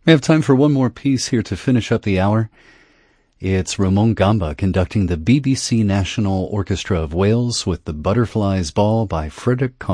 We have time for one more piece here to finish up the hour. It's Ramon Gamba conducting the BBC National Orchestra of Wales with the Butterflies Ball by Frederick